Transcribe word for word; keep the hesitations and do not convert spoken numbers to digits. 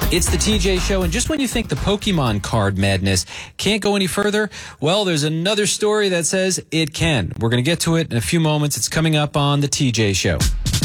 It's the T J Show, and just when you think the Pokemon card madness can't go any further, well, there's another story that says it can. We're going to get to it in a few moments. It's coming up on the T J Show.